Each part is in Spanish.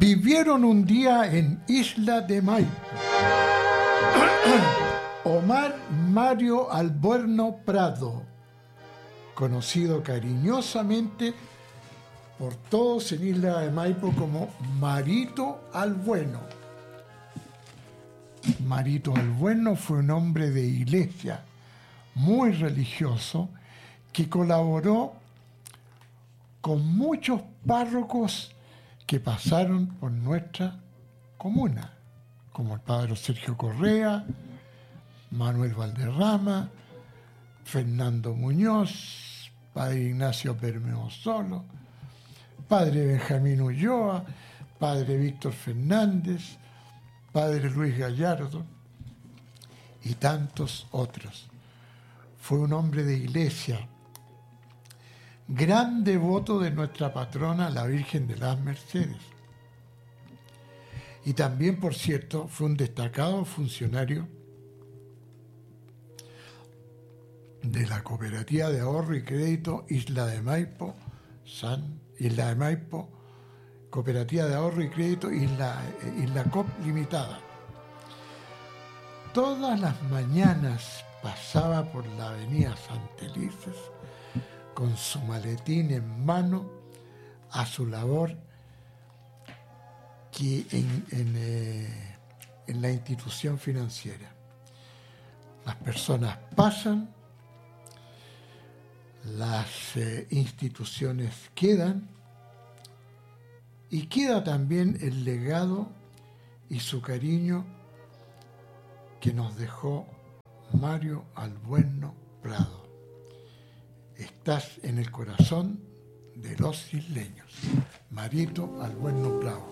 Vivieron un día en Isla de Maipo. Omar Mario Albuerno Prado, conocido cariñosamente por todos en Isla de Maipo como Marito Albueno. Marito Albueno fue un hombre de iglesia muy religioso que colaboró con muchos párrocos que pasaron por nuestra comuna, como el padre Sergio Correa, Manuel Valderrama, Fernando Muñoz, padre Ignacio Bermeo Solo, padre Benjamín Ulloa, padre Víctor Fernández, padre Luis Gallardo y tantos otros. Fue un hombre de iglesia, gran devoto de nuestra patrona, la Virgen de las Mercedes. Y también, por cierto, fue un destacado funcionario de la Cooperativa de Ahorro y Crédito Isla de Maipo, Cooperativa de Ahorro y Crédito Isla COP Limitada. Todas las mañanas pasaba por la avenida Santelices con su maletín en mano a su labor que en la institución financiera. Las personas pasan, las instituciones quedan, y queda también el legado y su cariño que nos dejó Mario Albuerno Prado. Estás en el corazón de los isleños. Marito Albuerno Prado.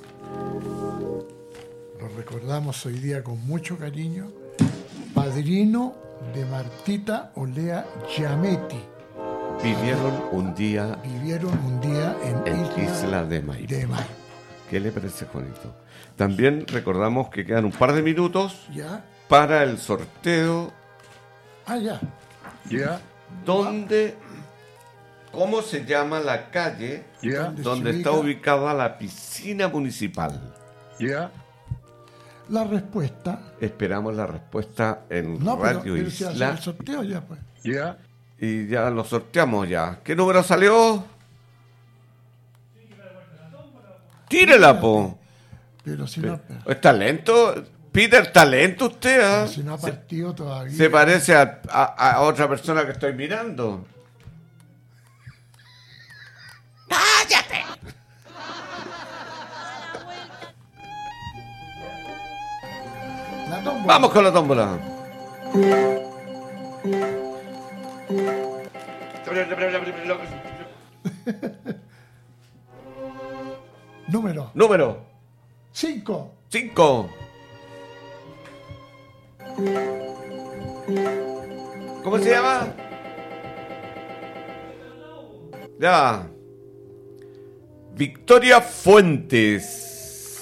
Lo recordamos hoy día con mucho cariño. Padrino de Martita Olea Giametti. Vivieron un día en Isla de Maipo. ¿Qué le parece, Juanito? También recordamos que quedan un par de minutos para el sorteo. ¿Cómo se llama la calle donde está ubicada la piscina municipal? La respuesta. Esperamos la respuesta en Radio Isla. Si el sorteo ya, pues. Y ya lo sorteamos ya. ¿Qué número salió? Tírela, po. Pero si no... ¿Está lento? Peter, ¿está lento usted? Pero si no ha partido todavía. Se parece a otra persona que estoy mirando. ¡Cállate! Vamos con la tómbola. Número 5. ¿Cómo se llama? Ya. Victoria Fuentes.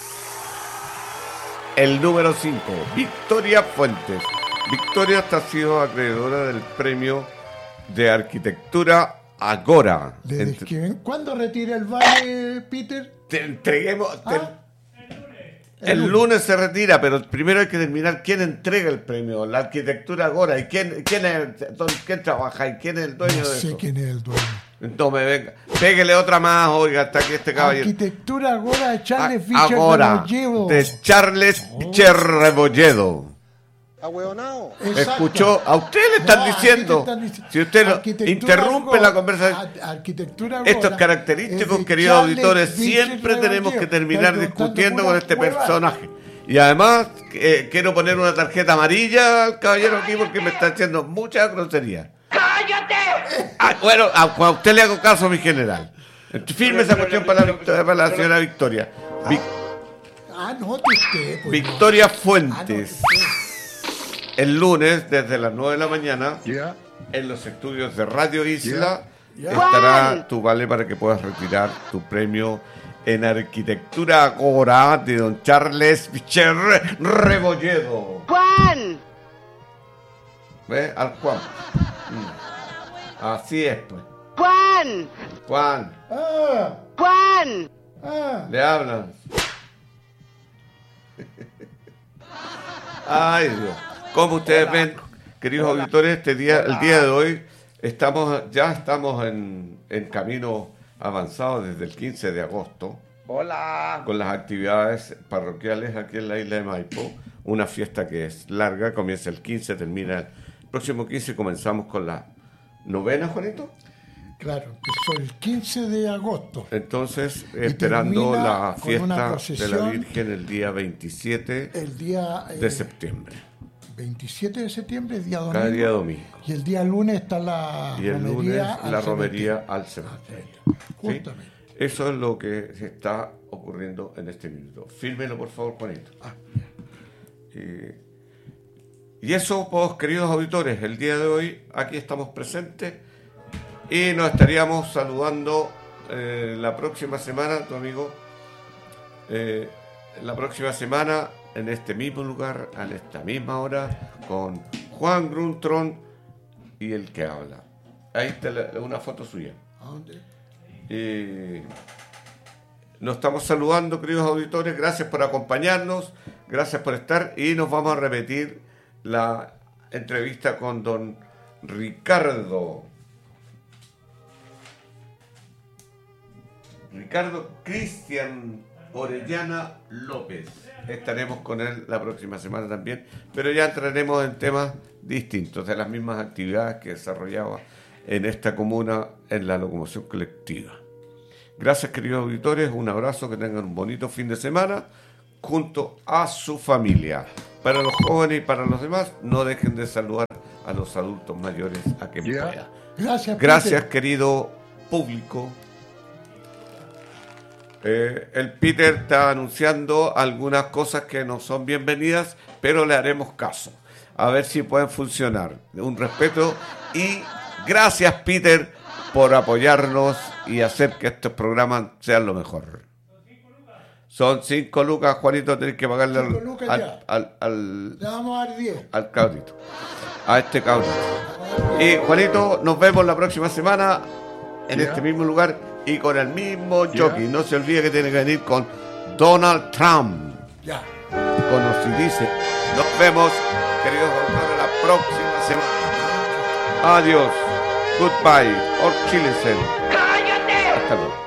El número 5. Victoria Fuentes. Victoria ha sido acreedora del premio de arquitectura Agora. ¿Cuándo retira el vale, Peter? Te entreguemos. El lunes se retira, pero primero hay que determinar quién entrega el premio, la arquitectura Agora, y quién trabaja y quién es el dueño de eso. No sé quién es el dueño. Entonces, venga, péguele otra más, oiga, hasta aquí este caballero. Arquitectura Agora de Charles Fischer Rebolledo. De Charles Fischer Rebolledo. ¿Escuchó? A usted le están diciendo. Si usted interrumpe la conversación. Esto es característico, queridos auditores. Siempre tenemos que terminar discutiendo con este personaje. Y además, quiero poner una tarjeta amarilla al caballero aquí porque me está haciendo mucha grosería. ¡Cállate! Bueno, a usted le hago caso, mi general. Firme esa cuestión para la señora Victoria. Victoria Fuentes. El lunes, desde las 9 de la mañana, en los estudios de Radio Isla, estará tu vale para que puedas retirar tu premio en arquitectura Agora de don Charles Fischer Rebolledo. ¡Juan! ¿Ve? Al Juan. Así es, pues. ¡Juan! Juan. ¡Juan! Le hablan. Ay, Dios. Como ustedes ven, queridos auditores, el día de hoy estamos en camino avanzado desde el 15 de agosto. Hola. Con las actividades parroquiales aquí en la isla de Maipo. Una fiesta que es larga, comienza el 15, termina el próximo 15 y comenzamos con la novena, Juanito. Claro, empezó el 15 de agosto. Entonces, esperando la fiesta de la Virgen el día 27 de septiembre. 27 de septiembre es día domingo. Cada día domingo. Y el día lunes está la romería al cementerio. Justamente. ¿Sí? Eso es lo que se está ocurriendo en este minuto. Fírmelo, por favor, Juanito. Y eso, pues, queridos auditores, el día de hoy aquí estamos presentes y nos estaríamos saludando la próxima semana, tu amigo, la próxima semana en este mismo lugar, a esta misma hora, con Juan Gruntron y el que habla. Ahí está una foto suya. ¿A dónde? Nos estamos saludando, queridos auditores. Gracias por acompañarnos, gracias por estar, y nos vamos a repetir la entrevista con don Ricardo Cristian Orellana López. Estaremos con él la próxima semana también, pero ya entraremos en temas distintos de las mismas actividades que desarrollaba en esta comuna en la locomoción colectiva. Gracias, queridos auditores, un abrazo, que tengan un bonito fin de semana junto a su familia. Para los jóvenes y para los demás, no dejen de saludar a los adultos mayores a quien pueda. Gracias, querido público. El Peter está anunciando algunas cosas que no son bienvenidas, pero le haremos caso. A ver si pueden funcionar. Un respeto y gracias, Peter, por apoyarnos y hacer que estos programas sean lo mejor. Son 5 lucas, Juanito, tenés que pagarle al le vamos a dar 10. Al cabrito. A este cabrito. Y Juanito, nos vemos la próxima semana en este mismo lugar y con el mismo jockey. No se olvide que tiene que venir con Donald Trump. Conocidísimo. Nos vemos, queridos auditores, la próxima semana. Adiós. Goodbye. Or Chilesen. ¡Cállate! Hasta luego.